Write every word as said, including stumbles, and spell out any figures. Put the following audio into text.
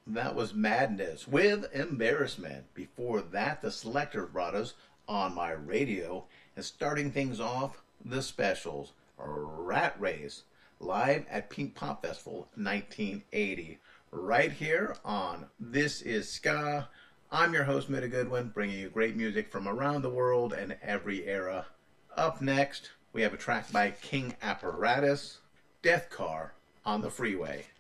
That was Madness with Embarrassment. Before that, the Selectors brought us On My Radio. And starting things off, the Specials, Rat Race, live at Pink Pop Festival nineteen eighty. Right here on This Is Ska. I'm your host, Mitta Goodwin, bringing you great music from around the world and every era. Up next, we have a track by King Apparatus, Death Car on the Freeway.